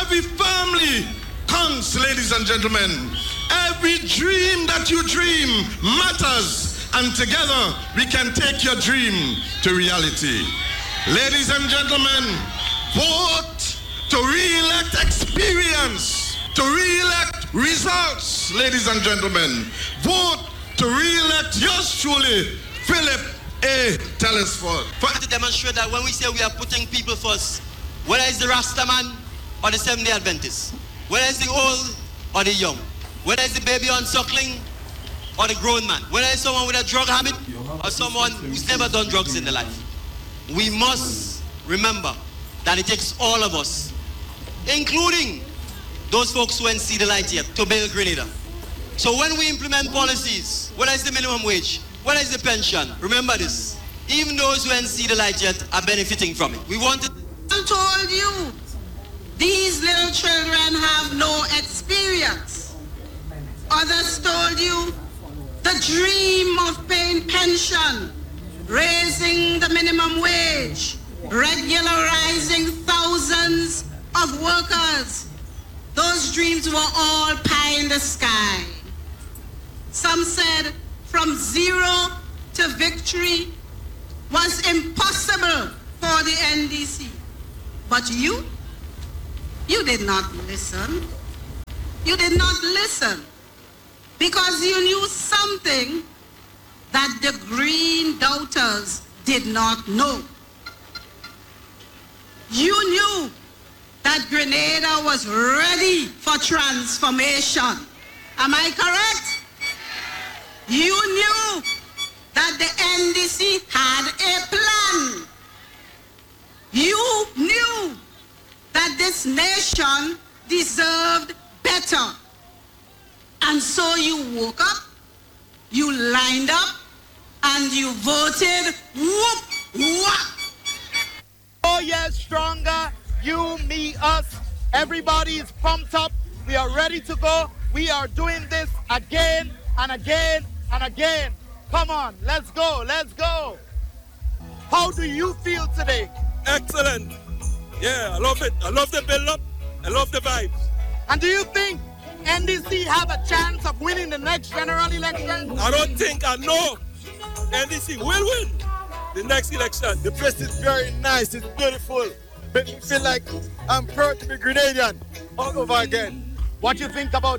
every family counts, ladies and gentlemen. Every dream that you dream matters, and together we can take your dream to reality. Ladies and gentlemen, vote to re-elect experience, to re-elect results, ladies and gentlemen. Vote to re-elect yours truly, Philip A. Telesford. To demonstrate that when we say we are putting people first, whether it's the Rastaman or the Seventh-day Adventist, whether it's the old or the young, whether it's the baby on suckling or the grown man, whether it's someone with a drug habit or someone who's never done drugs in their life, we must remember that it takes all of us, including those folks who ain't see the light yet, to build Grenada. So when we implement policies, whether it's the minimum wage, whether it's the pension, remember this, even those who ain't see the light yet are benefiting from it. We want to... I told you, these little children have no experience. Others told you, the dream of paying pension, raising the minimum wage, regularizing thousands of workers, those dreams were all pie in the sky. Some said from zero to victory was impossible for the NDC. But you did not listen. You did not listen because you knew something that the green doubters did not know. You knew that Grenada was ready for transformation. Am I correct? You knew that the NDC had a plan. You knew that this nation deserved better. And so you woke up, you lined up, and you voted whoop, whoop. Oh yes, stronger, you, me, us, everybody is pumped up. We are ready to go. We are doing this again and again and again. Come on, let's go, let's go. How do you feel today? Excellent. Yeah, I love it. I love the build-up. I love the vibes. And do you think NDC have a chance of winning the next general election? I don't think, I know NDC will win the next election. The place is very nice. It's beautiful. Make me feel like I'm proud to be Grenadian all over again. What do you think about